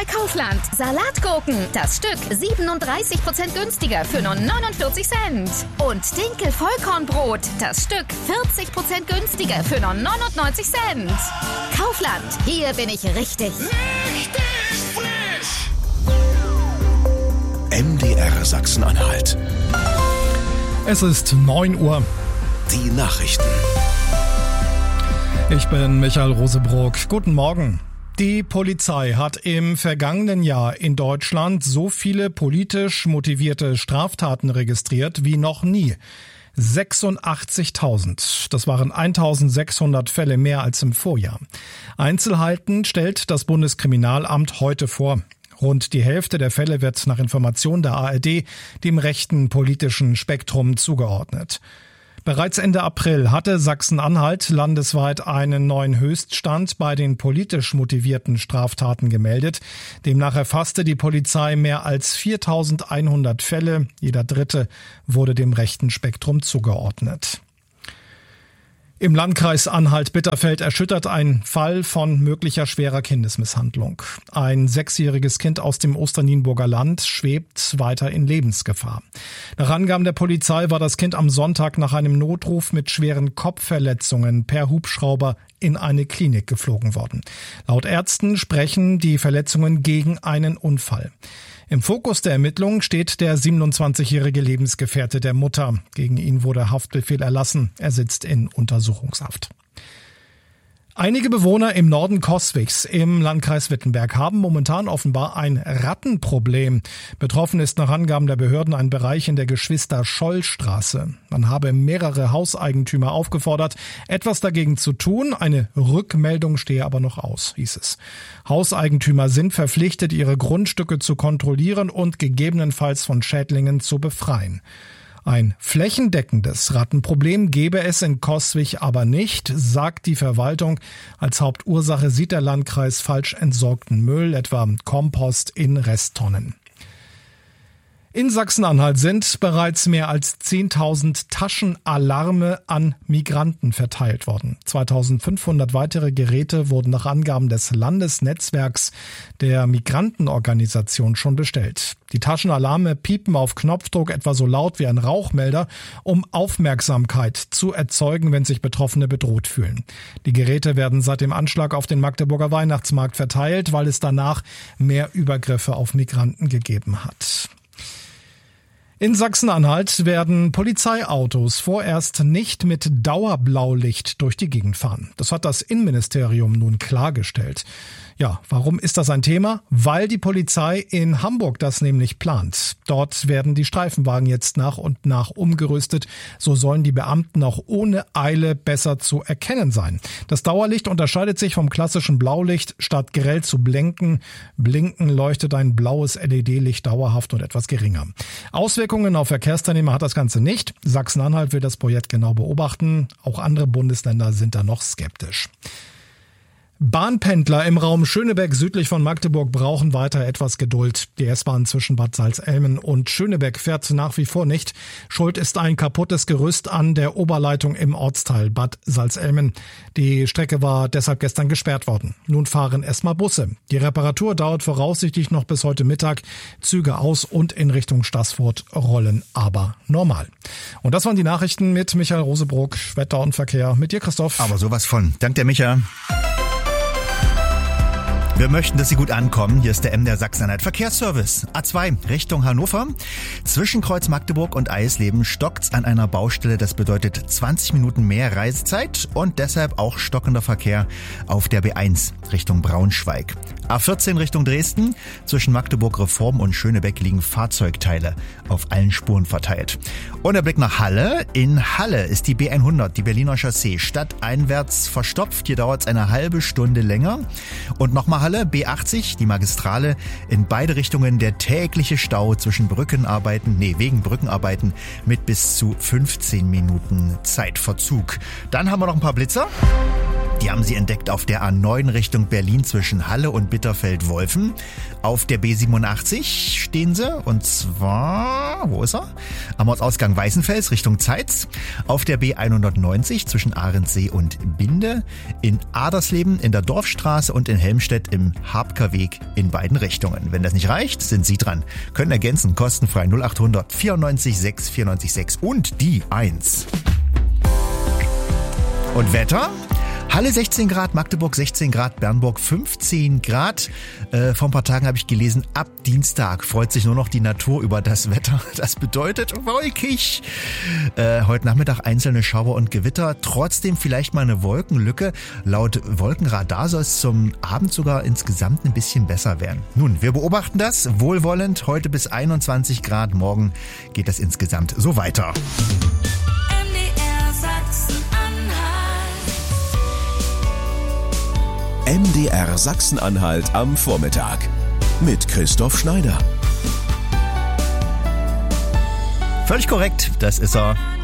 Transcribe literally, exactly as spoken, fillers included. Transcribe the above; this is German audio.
bei Kaufland. Salatgurken, das Stück siebenunddreißig Prozent günstiger für nur neunundvierzig Cent. Und Dinkel-Vollkornbrot, das Stück vierzig Prozent günstiger für nur neunundneunzig Cent. Kaufland, hier bin ich richtig. Richtig frisch! M D R Sachsen-Anhalt. Es ist neun Uhr. Die Nachrichten. Ich bin Michael Rosebrock. Guten Morgen. Die Polizei hat im vergangenen Jahr in Deutschland so viele politisch motivierte Straftaten registriert wie noch nie. sechsundachtzigtausend. Das waren eintausendsechshundert Fälle mehr als im Vorjahr. Einzelheiten stellt das Bundeskriminalamt heute vor. Rund die Hälfte der Fälle wird nach Information der A R D dem rechten politischen Spektrum zugeordnet. Bereits Ende April hatte Sachsen-Anhalt landesweit einen neuen Höchststand bei den politisch motivierten Straftaten gemeldet. Demnach erfasste die Polizei mehr als viertausendeinhundert Fälle. Jeder dritte wurde dem rechten Spektrum zugeordnet. Im Landkreis Anhalt-Bitterfeld erschüttert ein Fall von möglicher schwerer Kindesmisshandlung. Ein sechsjähriges Kind aus dem Osternienburger Land schwebt weiter in Lebensgefahr. Nach Angaben der Polizei war das Kind am Sonntag nach einem Notruf mit schweren Kopfverletzungen per Hubschrauber in eine Klinik geflogen worden. Laut Ärzten sprechen die Verletzungen gegen einen Unfall. Im Fokus der Ermittlungen steht der siebenundzwanzigjährige Lebensgefährte der Mutter. Gegen ihn wurde Haftbefehl erlassen. Er sitzt in Untersuchungshaft. Einige Bewohner im Norden Coswigs im Landkreis Wittenberg haben momentan offenbar ein Rattenproblem. Betroffen ist nach Angaben der Behörden ein Bereich in der Geschwister-Scholl-Straße. Man habe mehrere Hauseigentümer aufgefordert, etwas dagegen zu tun. Eine Rückmeldung stehe aber noch aus, hieß es. Hauseigentümer sind verpflichtet, ihre Grundstücke zu kontrollieren und gegebenenfalls von Schädlingen zu befreien. Ein flächendeckendes Rattenproblem gebe es in Coswig aber nicht, sagt die Verwaltung. Als Hauptursache sieht der Landkreis falsch entsorgten Müll, etwa Kompost in Resttonnen. In Sachsen-Anhalt sind bereits mehr als zehntausend Taschenalarme an Migranten verteilt worden. zweitausendfünfhundert weitere Geräte wurden nach Angaben des Landesnetzwerks der Migrantenorganisation schon bestellt. Die Taschenalarme piepen auf Knopfdruck etwa so laut wie ein Rauchmelder, um Aufmerksamkeit zu erzeugen, wenn sich Betroffene bedroht fühlen. Die Geräte werden seit dem Anschlag auf den Magdeburger Weihnachtsmarkt verteilt, weil es danach mehr Übergriffe auf Migranten gegeben hat. In Sachsen-Anhalt werden Polizeiautos vorerst nicht mit Dauerblaulicht durch die Gegend fahren. Das hat das Innenministerium nun klargestellt. Ja, warum ist das ein Thema? Weil die Polizei in Hamburg das nämlich plant. Dort werden die Streifenwagen jetzt nach und nach umgerüstet. So sollen die Beamten auch ohne Eile besser zu erkennen sein. Das Dauerlicht unterscheidet sich vom klassischen Blaulicht. Statt grell zu blinken, blinken leuchtet ein blaues L E D-Licht dauerhaft und etwas geringer. Auswirkungen auf Verkehrsteilnehmer hat das Ganze nicht. Sachsen-Anhalt will das Projekt genau beobachten. Auch andere Bundesländer sind da noch skeptisch. Bahnpendler im Raum Schönebeck südlich von Magdeburg brauchen weiter etwas Geduld. Die S-Bahn zwischen Bad Salzelmen und Schönebeck fährt nach wie vor nicht. Schuld ist ein kaputtes Gerüst an der Oberleitung im Ortsteil Bad Salzelmen. Die Strecke war deshalb gestern gesperrt worden. Nun fahren erstmal Busse. Die Reparatur dauert voraussichtlich noch bis heute Mittag. Züge aus und in Richtung Staßfurt rollen aber normal. Und das waren die Nachrichten mit Michael Rosebrock, Wetter und Verkehr. Mit dir, Christoph. Aber sowas von. Dank der Micha. Wir möchten, dass Sie gut ankommen. Hier ist der M D R Sachsen-Anhalt Verkehrsservice. A zwei Richtung Hannover. Zwischen Kreuz Magdeburg und Eisleben stockt's an einer Baustelle. Das bedeutet zwanzig Minuten mehr Reisezeit und deshalb auch stockender Verkehr auf der B eins Richtung Braunschweig. A vierzehn Richtung Dresden. Zwischen Magdeburg Reform und Schönebeck liegen Fahrzeugteile auf allen Spuren verteilt. Und der Blick nach Halle. In Halle ist die B hundert, die Berliner Chaussee, stadteinwärts verstopft. Hier dauert's eine halbe Stunde länger. Und nochmal Halle, B achtzig, die Magistrale, in beide Richtungen der tägliche Stau zwischen Brückenarbeiten, nee, wegen Brückenarbeiten mit bis zu fünfzehn Minuten Zeitverzug. Dann haben wir noch ein paar Blitzer. Die haben sie entdeckt auf der A neun Richtung Berlin zwischen Halle und Bitterfeld-Wolfen. Auf der B siebenundachtzig stehen sie, und zwar, wo ist er? Am Ortsausgang Weißenfels Richtung Zeitz. Auf der B hundertneunzig zwischen Ahrensee und Binde. In Adersleben in der Dorfstraße und in Helmstedt im Habkerweg in beiden Richtungen. Wenn das nicht reicht, sind Sie dran. Können ergänzen, kostenfrei null acht hundert vierundneunzig sechs vierundneunzig sechs und die eins. Und Wetter? Halle sechzehn Grad, Magdeburg sechzehn Grad, Bernburg fünfzehn Grad. Äh, vor ein paar Tagen habe ich gelesen, ab Dienstag freut sich nur noch die Natur über das Wetter. Das bedeutet wolkig. Äh, heute Nachmittag einzelne Schauer und Gewitter. Trotzdem vielleicht mal eine Wolkenlücke. Laut Wolkenradar soll es zum Abend sogar insgesamt ein bisschen besser werden. Nun, wir beobachten das wohlwollend. Heute bis einundzwanzig Grad. Morgen geht das insgesamt so weiter. M D R Sachsen-Anhalt am Vormittag mit Christoph Schneider. Völlig korrekt, das ist er.